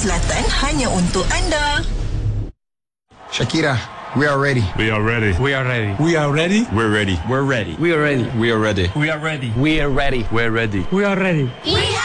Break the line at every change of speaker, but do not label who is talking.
Selatan hanya untuk anda.
Shakira, we are ready.
We are ready.
We are ready.
We are ready.
We're ready.
We're ready.
We are ready.
We are ready.
We are ready.
We are ready.
We're ready.
We are ready.
We